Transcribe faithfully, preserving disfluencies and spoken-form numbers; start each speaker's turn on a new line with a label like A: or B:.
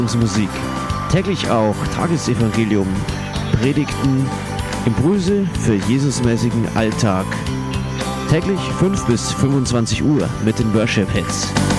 A: Musik. Täglich auch Tagesevangelium, Predigten, Impulse für Jesusmäßigen Alltag. Täglich fünf bis fünfundzwanzig Uhr mit den Worship Hits.